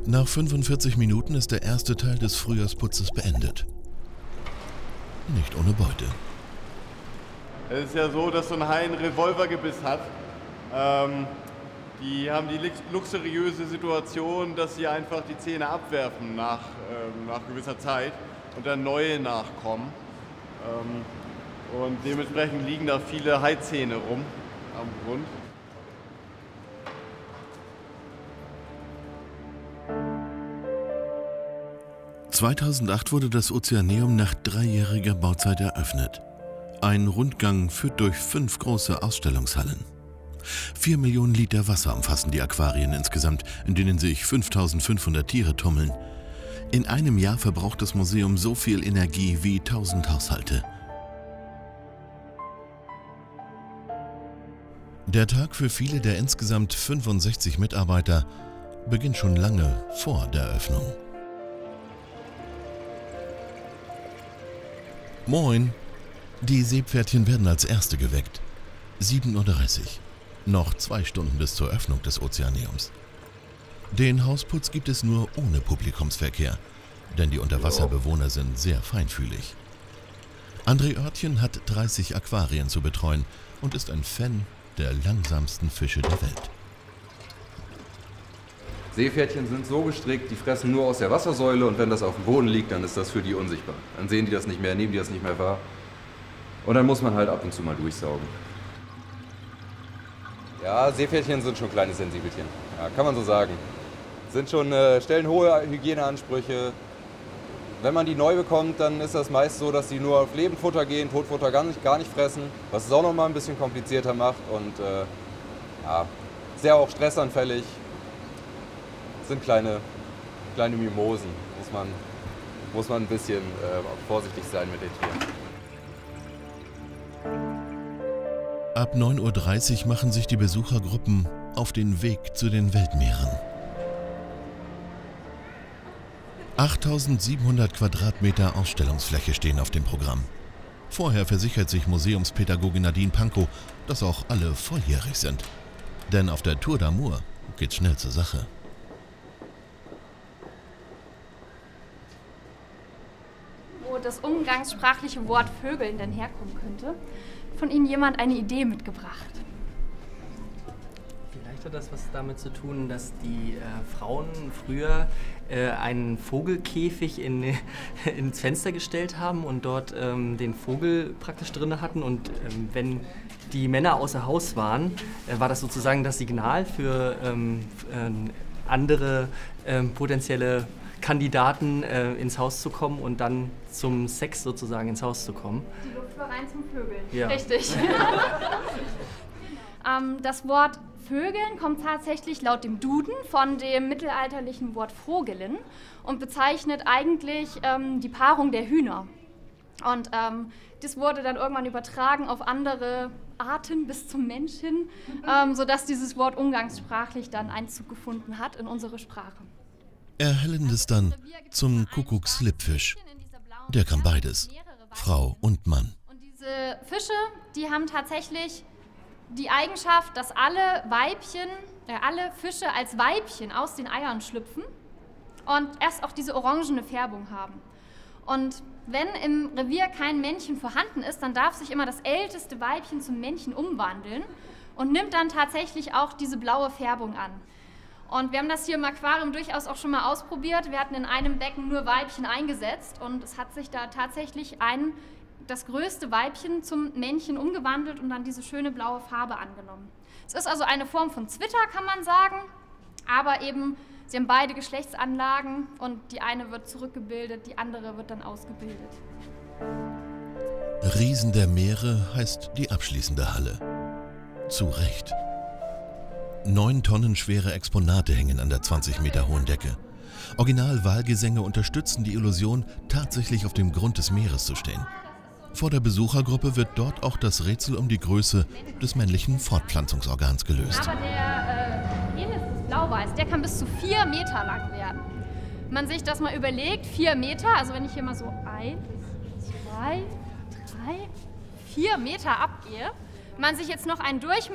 Nach 45 Minuten ist der erste Teil des Frühjahrsputzes beendet. Nicht ohne Beute. Es ist ja so, dass so ein Hai ein Revolvergebiss hat. Die haben die luxuriöse Situation, dass sie einfach die Zähne abwerfen nach gewisser Zeit und dann neue nachkommen. Und dementsprechend liegen da viele Haizähne rum am Grund. (2008) wurde das Ozeaneum nach 3-jähriger Bauzeit eröffnet. Ein Rundgang führt durch 5 große Ausstellungshallen. 4 Millionen Liter Wasser umfassen die Aquarien insgesamt, in denen sich 5.500 Tiere tummeln. In einem Jahr verbraucht das Museum so viel Energie wie 1000 Haushalte. Der Tag für viele der insgesamt 65 Mitarbeiter beginnt schon lange vor der Eröffnung. Moin! Die Seepferdchen werden als Erste geweckt. 7:30 Uhr. Noch 2 Stunden bis zur Öffnung des Ozeaneums. Den Hausputz gibt es nur ohne Publikumsverkehr, denn die Unterwasserbewohner sind sehr feinfühlig. André Oertchen hat 30 Aquarien zu betreuen und ist ein Fan der langsamsten Fische der Welt. Seepferdchen sind so gestrickt, die fressen nur aus der Wassersäule und wenn das auf dem Boden liegt, dann ist das für die unsichtbar. Dann sehen die das nicht mehr, nehmen die das nicht mehr wahr. Und dann muss man halt ab und zu mal durchsaugen. Ja, Seepferdchen sind schon kleine Sensibelchen. Ja, kann man so sagen. Stellen hohe Hygieneansprüche. Wenn man die neu bekommt, dann ist das meist so, dass sie nur auf Lebendfutter gehen, Totfutter gar nicht fressen, was es auch noch mal ein bisschen komplizierter macht und sehr auch stressanfällig. Sind kleine Mimosen, muss man ein bisschen vorsichtig sein mit den Tieren. Ab 9:30 Uhr machen sich die Besuchergruppen auf den Weg zu den Weltmeeren. 8.700 Quadratmeter Ausstellungsfläche stehen auf dem Programm. Vorher versichert sich Museumspädagogin Nadine Pankow, dass auch alle volljährig sind. Denn auf der Tour d'Amour geht's schnell zur Sache. Wo das umgangssprachliche Wort Vögeln denn herkommen könnte, von Ihnen jemand eine Idee mitgebracht? Vielleicht hat das was damit zu tun, dass die Frauen früher einen Vogelkäfig ins Fenster gestellt haben und dort den Vogel praktisch drin hatten. Und wenn die Männer außer Haus waren, war das sozusagen das Signal für andere potenzielle Kandidaten ins Haus zu kommen und dann zum Sex sozusagen ins Haus zu kommen. Die Luft war rein zum Vögeln. Ja. Richtig. Das Wort Vögeln kommt tatsächlich laut dem Duden von dem mittelalterlichen Wort Vogelen und bezeichnet eigentlich die Paarung der Hühner. Und das wurde dann irgendwann übertragen auf andere Arten bis zum Mensch hin, sodass dieses Wort umgangssprachlich dann Einzug gefunden hat in unsere Sprache. Erhellendes dann zum Kuckuckslippfisch. Der kann beides, Frau und Mann. Und diese Fische, die haben tatsächlich die Eigenschaft, dass alle Fische als Weibchen aus den Eiern schlüpfen und erst auch diese orangene Färbung haben. Und wenn im Revier kein Männchen vorhanden ist, dann darf sich immer das älteste Weibchen zum Männchen umwandeln und nimmt dann tatsächlich auch diese blaue Färbung an. Und wir haben das hier im Aquarium durchaus auch schon mal ausprobiert. Wir hatten in einem Becken nur Weibchen eingesetzt und es hat sich da tatsächlich das größte Weibchen zum Männchen umgewandelt und dann diese schöne blaue Farbe angenommen. Es ist also eine Form von Zwitter, kann man sagen, aber eben, sie haben beide Geschlechtsanlagen und die eine wird zurückgebildet, die andere wird dann ausgebildet. Riesen der Meere heißt die abschließende Halle. Zu Recht. 9 Tonnen schwere Exponate hängen an der 20 Meter hohen Decke. Original-Walgesänge unterstützen die Illusion, tatsächlich auf dem Grund des Meeres zu stehen. Vor der Besuchergruppe wird dort auch das Rätsel um die Größe des männlichen Fortpflanzungsorgans gelöst. Aber der Penis des Blauwals, der kann bis zu 4 Meter lang werden. Wenn man sich das mal überlegt, 4 Meter, also wenn ich hier mal so 1, 2, 3, 4 Meter abgehe, man sich jetzt noch einen Durchmesser